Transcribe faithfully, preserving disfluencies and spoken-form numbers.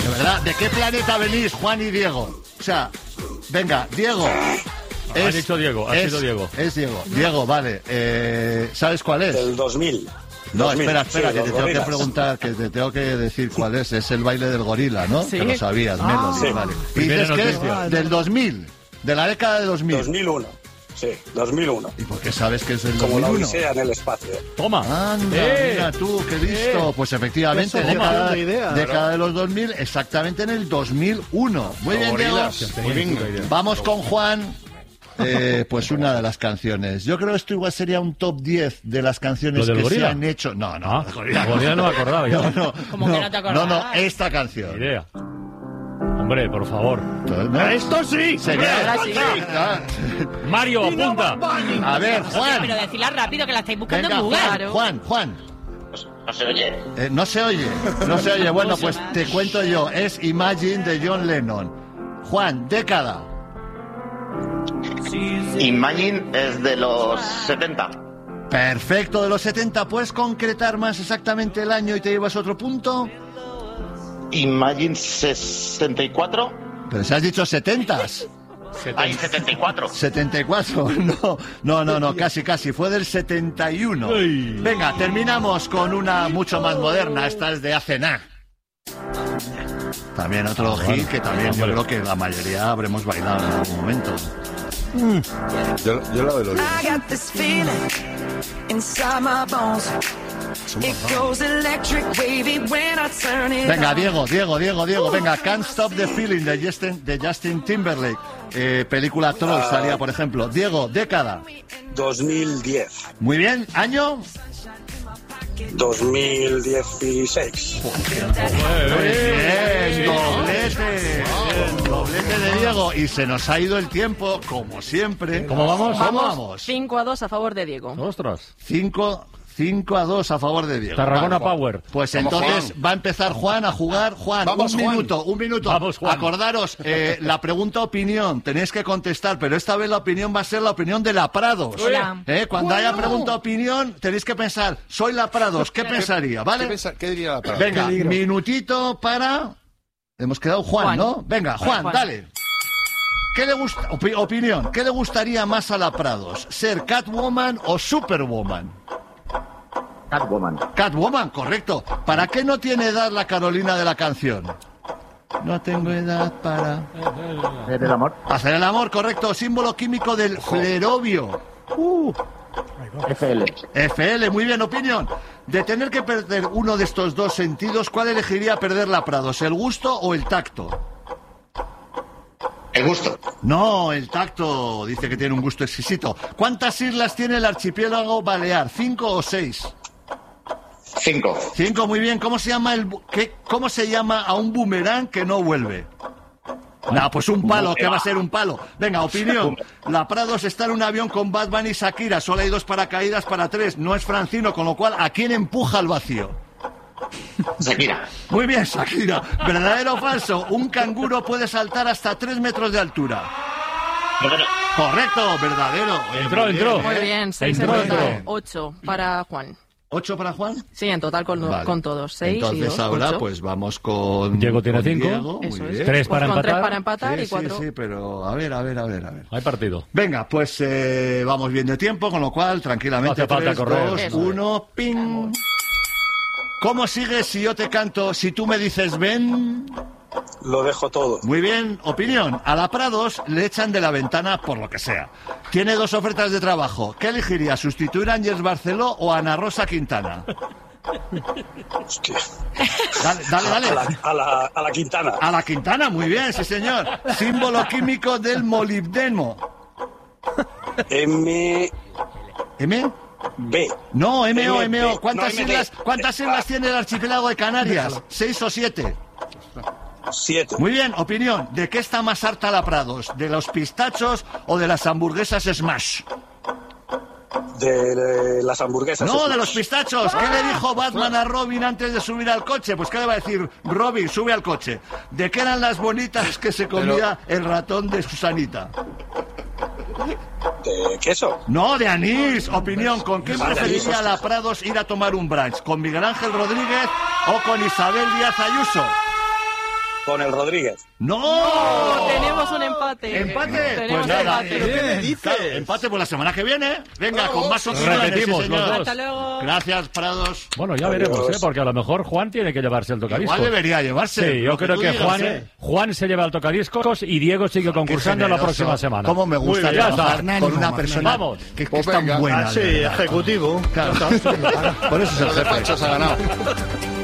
De verdad, ¿de qué planeta venís, Juan y Diego? O sea, venga, Diego. Ha dicho Diego, ha es, sido Diego. Es Diego. Diego, vale. Eh, ¿Sabes cuál es? Del dos mil. No, dos mil, espera, espera, sí, que te tengo gorilas. que preguntar, que te tengo que decir cuál es. Es el baile del gorila, ¿no? Sí. Que lo sabías, Ah. Melody, Sí. vale. Y Primera dices que es noticia. del dos mil, de la década de dos mil. dos mil uno. Sí, dos mil uno. ¿Y por qué sabes que es del Como la dos mil uno? Odisea en el espacio. Toma. Anda, Eh. mira tú, qué listo. Pues efectivamente, Qué década, asociación de ideas. década de los dos mil, exactamente en el dos mil uno. Muy bien, Diego. Gorilas. Muy bien. Vamos con Juan. Eh, pues una de las canciones. Yo creo que esto igual sería un top diez de las canciones ¿Lo del que gorila? se han hecho. No, no. Ah, el gorila. gorila no me acordaba yo. No, no, ¿Cómo que no te acordabas? no, no, esta canción. Idea. Hombre, por favor. ¿No? ¡Esto sí! Sería- Ahora sí. Ah. Mario, apunta. A ver, Oye, Juan. pero decirla rápido, que la estáis buscando Venga, en Google. Juan, Juan, Juan. No se oye. Eh, no se oye, no se oye. Bueno, pues te cuento yo. Es Imagine de John Lennon. Juan, década. Imagine es de los setenta. Perfecto, de los setenta. ¿Puedes concretar más exactamente el año y te llevas otro punto? Imagine sesenta y cuatro. Pero si has dicho setentas. Hay setenta y cuatro. setenta y cuatro, no, no, no, no, casi, casi, fue del setenta y uno. Uy. Venga, terminamos con una mucho más moderna, esta es de hace nada. También otro Ah, hit bueno. que también yo Hombre. creo que la mayoría habremos bailado en algún momento. Yo, yo la de los I got this feeling inside my bones. It goes electric wavy when I turn it Venga, on. Diego, Diego, Diego, Diego, venga, Can't Stop the Feeling de Justin, de Justin Timberlake. Eh, película Troll salía, por ejemplo. Diego, década. dos mil diez. Muy bien, año. dos mil dieciséis. Muy bien, doblete. Doblete de Diego. Y se nos ha ido el tiempo, como siempre. ¿Cómo vamos? ¿Cómo vamos? cinco a dos a favor de Diego. Ostras. cinco a dos a favor de Diego. Tarragona Vale. Power. Pues Vamos, entonces Juan. va a empezar Juan a jugar. Juan, Vamos, un Juan. minuto, un minuto. Vamos, Juan. Acordaros, eh, la pregunta opinión, tenéis que contestar, pero esta vez la opinión va a ser la opinión de la Prados. Hola. Eh, Cuando haya pregunta opinión, tenéis que pensar, soy la Prados, ¿qué pensaría? ¿Qué, ¿Vale? pensa- qué diría la palabra? Venga, minutito para... Hemos quedado Juan, Juan. ¿no? Venga, Juan, Juan. dale. ¿Qué le gusta? opi- opinión, ¿qué le gustaría más a la Prados? ¿Ser Catwoman o Superwoman? Catwoman. Catwoman, correcto. ¿Para qué no tiene edad la Carolina de la canción? No tengo edad para... ¿El amor? Hacer el amor, correcto. Símbolo químico del flerobio. Uh, F L. F L, muy bien, opinión. De tener que perder uno de estos dos sentidos, ¿cuál elegiría perder la Prados? ¿El gusto o el tacto? El gusto. No, el tacto. Dice que tiene un gusto exquisito. ¿Cuántas islas tiene el archipiélago Balear? ¿Cinco o seis? Cinco. Cinco, muy bien. ¿Cómo se llama el bu- qué, cómo se llama a un boomerang que no vuelve? No, pues un palo, ¿qué va a ser un palo? Venga, opinión. La Prados está en un avión con Batman y Shakira. Solo hay dos paracaídas para tres. No es Francino, con lo cual, ¿a quién empuja al vacío? Shakira. Muy bien, Shakira. ¿Verdadero o falso? Un canguro puede saltar hasta tres metros de altura. Correcto, verdadero. Entró, Muy bien, entró. ¿eh? Muy bien, seis en Entró, total. entró. Ocho para Juan. ¿Ocho para Juan? Sí, en total con, Vale. con todos. Seis y Entonces dos, ahora ocho. pues vamos con Diego tiene con cinco. Diego, muy Eso es. bien. Tres Pues para con tres empatar. para empatar Sí, y cuatro. sí, sí, pero a ver, a ver, a ver, a ver. Hay partido. Venga, pues eh, vamos bien de tiempo, con lo cual tranquilamente No hace falta tres, correr. dos, Eso. uno, ping. ¿Cómo sigues si yo te canto, si tú me dices ven? Lo dejo todo. Muy bien, opinión. A la Prados le echan de la ventana por lo que sea. Tiene dos ofertas de trabajo. ¿Qué elegiría? ¿Sustituir a Ángels Barceló o a Ana Rosa Quintana? Hostia. Dale, dale, dale. A la, a la, a la Quintana. A la Quintana, muy bien, sí señor. Símbolo químico del molibdeno. M ¿M? B. No, M O, M, M O. B. ¿Cuántas No, M, B. islas, ¿cuántas islas tiene el archipiélago de Canarias? ¿Seis o siete? siete. Muy bien, opinión. ¿De qué está más harta la Prados? ¿De los pistachos o de las hamburguesas Smash? De, de las hamburguesas. No, es de más. los pistachos. ¿Qué le dijo Batman a Robin antes de subir al coche? Pues ¿qué le va a decir? Robin, sube al coche. ¿De qué eran las bonitas que se comía el ratón de Susanita? ¿De queso? No, de anís. Opinión, ¿con quién Ah, de preferiría anís, la Prados ir a tomar un brunch? ¿Con Miguel Ángel Rodríguez o con Isabel Díaz Ayuso? Con el Rodríguez. ¡No! Tenemos un empate. ¿Empate? Tenemos Pues nada. empate. ¿Qué me dices? Claro, empate por la semana que viene. Venga, con más opciones. Repetimos sí, los señor. dos. Hasta luego. Gracias, Prados. Bueno, ya Adiós. veremos, ¿eh? Porque a lo mejor Juan tiene que llevarse el tocadiscos. Igual debería llevarse. Sí, yo lo creo tú que digas, Juan, ¿eh? Juan se lleva el tocadiscos y Diego sigue concursando la generoso. próxima semana. Cómo me gusta Muy bien, ya trabajar está. con una persona Vamos. que, que Pues es tan venga. buena. Ah, sí, de verdad. ejecutivo. Claro. Por eso es el El jefe. Pancho se ha ganado.